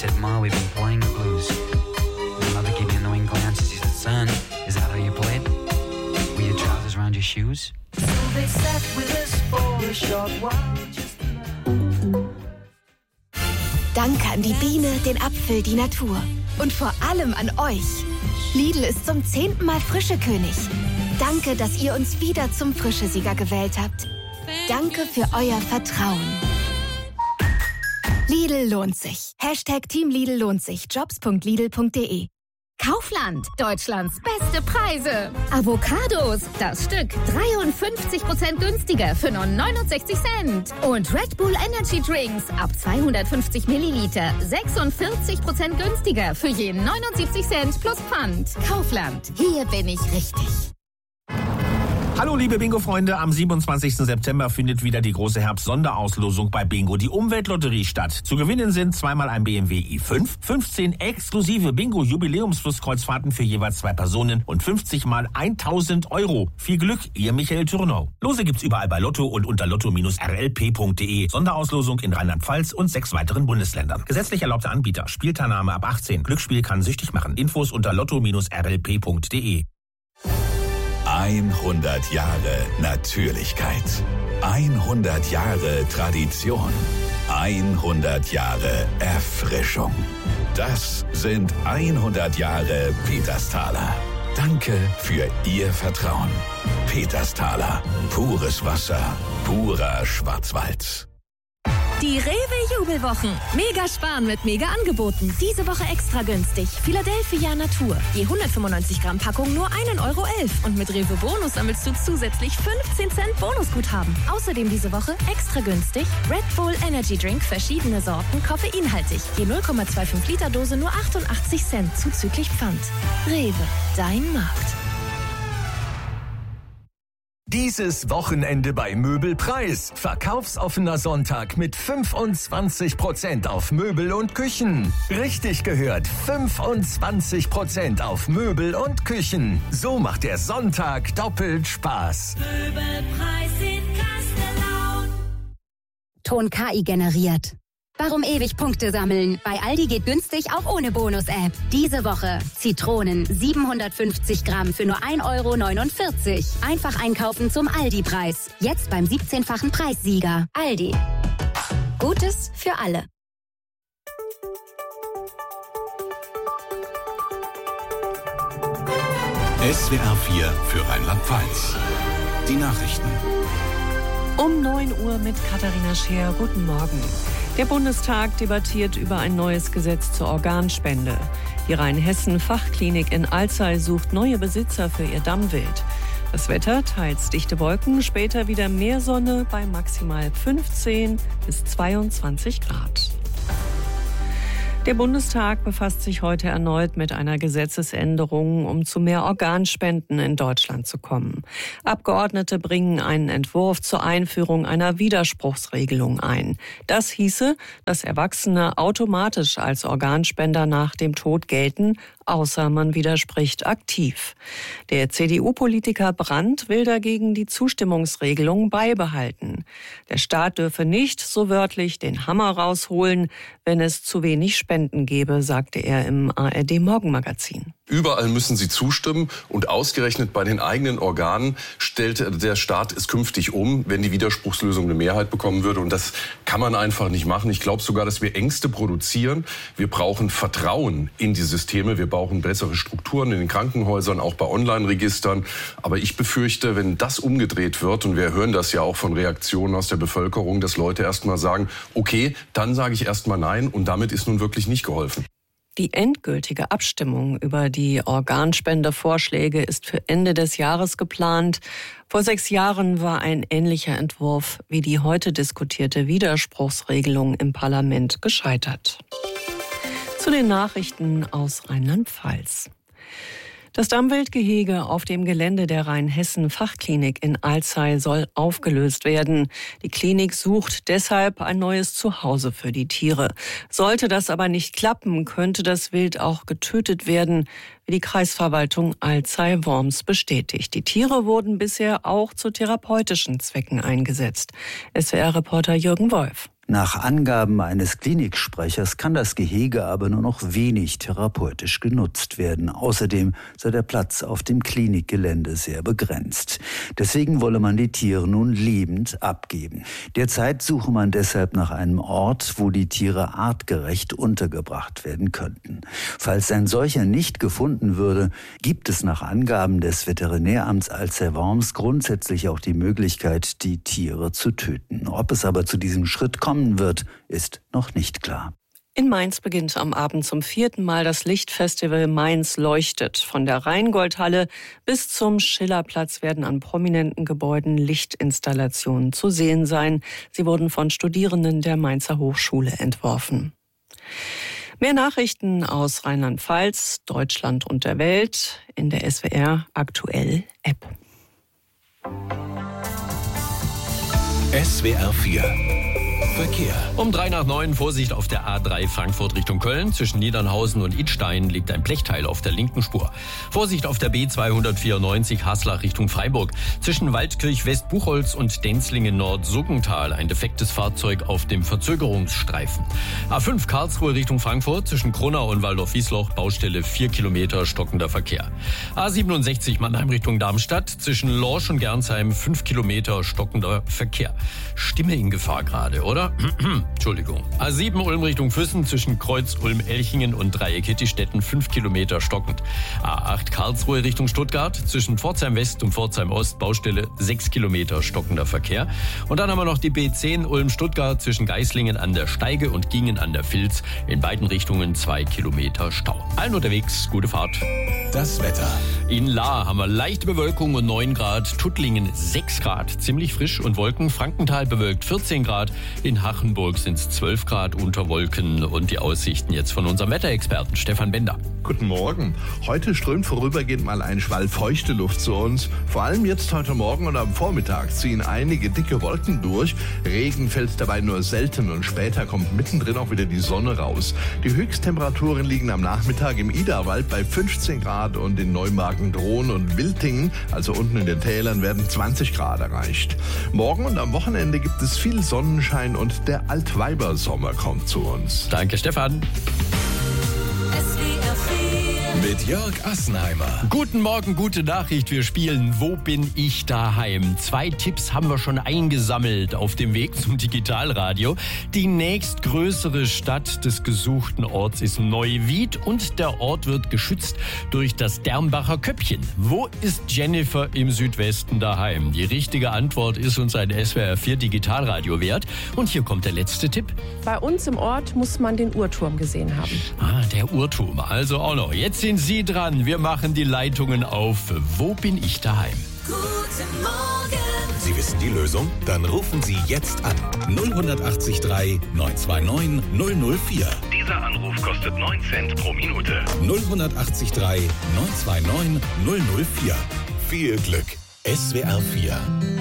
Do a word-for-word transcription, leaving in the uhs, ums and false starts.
said, Ma, we've been playing the blues. My mother gave me annoying glances. She said, son, is that how you play it? With your trousers around your shoes? So they sat with us for a short while. Just Danke an die Biene, den Apfel, die Natur. Und vor allem an euch. Lidl ist zum zehnten Mal Frischekönig. Danke, dass ihr uns wieder zum Frischesieger gewählt habt. Danke für euer Vertrauen. Lidl lohnt sich. Hashtag Team Lidl lohnt sich. jobs punkt lidl punkt de. Kaufland, Deutschlands beste Preise. Avocados, das Stück dreiundfünfzig Prozent günstiger für nur neunundsechzig Cent. Und Red Bull Energy Drinks ab zweihundertfünfzig Milliliter sechsundvierzig Prozent günstiger für je neunundsiebzig Cent plus Pfand. Kaufland, hier bin ich richtig. Hallo liebe Bingo-Freunde, am siebenundzwanzigsten September findet wieder die große Herbst-Sonderauslosung bei Bingo, die Umweltlotterie, statt. Zu gewinnen sind zweimal ein B M W i fünf, fünfzehn exklusive Bingo-Jubiläumsflusskreuzfahrten für jeweils zwei Personen und fünfzig mal tausend Euro. Viel Glück, ihr Michael Thürnau. Lose gibt's überall bei Lotto und unter lotto Bindestrich r l p punkt de. Sonderauslosung in Rheinland-Pfalz und sechs weiteren Bundesländern. Gesetzlich erlaubter Anbieter. Spielteilnahme ab achtzehn. Glücksspiel kann süchtig machen. Infos unter lotto Bindestrich r l p punkt de. hundert Jahre Natürlichkeit. hundert Jahre Tradition. hundert Jahre Erfrischung. Das sind hundert Jahre Petersthaler. Danke für Ihr Vertrauen. Petersthaler. Pures Wasser. Purer Schwarzwald. Die Rewe-Jubelwochen. Mega sparen mit Mega-Angeboten. Diese Woche extra günstig. Philadelphia Natur. Je hundertfünfundneunzig Gramm Packung nur ein Euro elf. Und mit Rewe Bonus sammelst du zusätzlich fünfzehn Cent Bonusguthaben. Außerdem diese Woche extra günstig Red Bull Energy Drink, verschiedene Sorten, koffeinhaltig. Je null Komma fünfundzwanzig Liter Dose nur achtundachtzig Cent zuzüglich Pfand. Rewe, dein Markt. Dieses Wochenende bei Möbelpreis. Verkaufsoffener Sonntag mit fünfundzwanzig Prozent auf Möbel und Küchen. Richtig gehört, fünfundzwanzig Prozent auf Möbel und Küchen. So macht der Sonntag doppelt Spaß. Möbelpreis in Kastellaun. Ton K I generiert. Warum ewig Punkte sammeln? Bei Aldi geht günstig auch ohne Bonus-App. Diese Woche Zitronen siebenhundertfünfzig Gramm für nur ein Euro neunundvierzig. Einfach einkaufen zum Aldi-Preis. Jetzt beim siebzehnfachen Preissieger. Aldi. Gutes für alle. S W R vier für Rheinland-Pfalz. Die Nachrichten. Um neun Uhr mit Katharina Scheer. Guten Morgen. Der Bundestag debattiert über ein neues Gesetz zur Organspende. Die Rheinhessen-Fachklinik in Alzey sucht neue Besitzer für ihr Dammwild. Das Wetter, teils dichte Wolken, später wieder mehr Sonne bei maximal fünfzehn bis zweiundzwanzig Grad. Der Bundestag befasst sich heute erneut mit einer Gesetzesänderung, um zu mehr Organspenden in Deutschland zu kommen. Abgeordnete bringen einen Entwurf zur Einführung einer Widerspruchsregelung ein. Das hieße, dass Erwachsene automatisch als Organspender nach dem Tod gelten, außer man widerspricht aktiv. Der C D U-Politiker Brandt will dagegen die Zustimmungsregelung beibehalten. Der Staat dürfe nicht, so wörtlich, den Hammer rausholen, wenn es zu wenig Spenden gebe, sagte er im A R D-Morgenmagazin. Überall müssen sie zustimmen und ausgerechnet bei den eigenen Organen stellt der Staat es künftig um, wenn die Widerspruchslösung eine Mehrheit bekommen würde. Und das kann man einfach nicht machen. Ich glaube sogar, dass wir Ängste produzieren. Wir brauchen Vertrauen in die Systeme. Wir brauchen bessere Strukturen in den Krankenhäusern, auch bei Online-Registern. Aber ich befürchte, wenn das umgedreht wird, und wir hören das ja auch von Reaktionen aus der Bevölkerung, dass Leute erst mal sagen, okay, dann sage ich erst mal nein, und damit ist nun wirklich nicht geholfen. Die endgültige Abstimmung über die Organspendevorschläge ist für Ende des Jahres geplant. Vor sechs Jahren war ein ähnlicher Entwurf wie die heute diskutierte Widerspruchsregelung im Parlament gescheitert. Zu den Nachrichten aus Rheinland-Pfalz. Das Dammwildgehege auf dem Gelände der Rheinhessen-Fachklinik in Alzey soll aufgelöst werden. Die Klinik sucht deshalb ein neues Zuhause für die Tiere. Sollte das aber nicht klappen, könnte das Wild auch getötet werden, wie die Kreisverwaltung Alzey-Worms bestätigt. Die Tiere wurden bisher auch zu therapeutischen Zwecken eingesetzt. S W R-Reporter Jürgen Wolf. Nach Angaben eines Kliniksprechers kann das Gehege aber nur noch wenig therapeutisch genutzt werden. Außerdem sei der Platz auf dem Klinikgelände sehr begrenzt. Deswegen wolle man die Tiere nun lebend abgeben. Derzeit suche man deshalb nach einem Ort, wo die Tiere artgerecht untergebracht werden könnten. Falls ein solcher nicht gefunden würde, gibt es nach Angaben des Veterinäramts Alzey-Worms grundsätzlich auch die Möglichkeit, die Tiere zu töten. Ob es aber zu diesem Schritt kommt, wird, ist noch nicht klar. In Mainz beginnt am Abend zum vierten Mal das Lichtfestival Mainz leuchtet. Von der Rheingoldhalle bis zum Schillerplatz werden an prominenten Gebäuden Lichtinstallationen zu sehen sein. Sie wurden von Studierenden der Mainzer Hochschule entworfen. Mehr Nachrichten aus Rheinland-Pfalz, Deutschland und der Welt in der S W R Aktuell App. S W R vier Verkehr. Um drei nach neun, Vorsicht auf der A drei Frankfurt Richtung Köln. Zwischen Niedernhausen und Idstein liegt ein Blechteil auf der linken Spur. Vorsicht auf der B zweihundertvierundneunzig Haslach Richtung Freiburg. Zwischen Waldkirch West-Buchholz und Denzlingen Nord-Suggental ein defektes Fahrzeug auf dem Verzögerungsstreifen. A fünf Karlsruhe Richtung Frankfurt. Zwischen Kronau und Waldorf-Wiesloch Baustelle vier Kilometer stockender Verkehr. A siebenundsechzig Mannheim Richtung Darmstadt. Zwischen Lorsch und Gernsheim fünf Kilometer stockender Verkehr. Stimme in Gefahr gerade, oder? Entschuldigung. A sieben Ulm Richtung Füssen zwischen Kreuz Ulm-Elchingen und Dreieck Hittistetten fünf Kilometer stockend. A acht Karlsruhe Richtung Stuttgart zwischen Pforzheim West und Pforzheim Ost Baustelle sechs Kilometer stockender Verkehr. Und dann haben wir noch die B zehn Ulm-Stuttgart zwischen Geislingen an der Steige und Gingen an der Vilz. In beiden Richtungen zwei Kilometer Stau. Allen unterwegs, gute Fahrt. Das Wetter. In Lahr haben wir leichte Bewölkung und neun Grad. Tuttlingen sechs Grad, ziemlich frisch und Wolken. Frankenthal bewölkt vierzehn Grad. In Hachenburg sind es zwölf Grad unter Wolken. Und die Aussichten jetzt von unserem Wetterexperten Stefan Bender. Guten Morgen. Heute strömt vorübergehend mal ein Schwall feuchte Luft zu uns. Vor allem jetzt heute Morgen und am Vormittag ziehen einige dicke Wolken durch. Regen fällt dabei nur selten und später kommt mittendrin auch wieder die Sonne raus. Die Höchsttemperaturen liegen am Nachmittag im Iderwald bei fünfzehn Grad und in Neumagen, Drohn und Wiltingen, also unten in den Tälern, werden zwanzig Grad erreicht. Morgen und am Wochenende gibt es viel Sonnenschein und der Altweibersommer kommt zu uns. Danke, Stefan. Mit Jörg Assenheimer. Guten Morgen, gute Nachricht. Wir spielen Wo bin ich daheim? Zwei Tipps haben wir schon eingesammelt auf dem Weg zum Digitalradio. Die nächstgrößere Stadt des gesuchten Orts ist Neuwied und der Ort wird geschützt durch das Dernbacher Köppchen. Wo ist Jennifer im Südwesten daheim? Die richtige Antwort ist uns ein S W R vier Digitalradio wert. Und hier kommt der letzte Tipp. Bei uns im Ort muss man den Uhrturm gesehen haben. Ah, der Uhrturm. Also auch noch. Jetzt sind Sie dran. Wir machen die Leitungen auf. Wo bin ich daheim? Guten Morgen. Sie wissen die Lösung? Dann rufen Sie jetzt an. null acht drei neun zwei neun null null vier. Dieser Anruf kostet neun Cent pro Minute. null acht drei neun zwei neun null null vier. Viel Glück. S W R vier.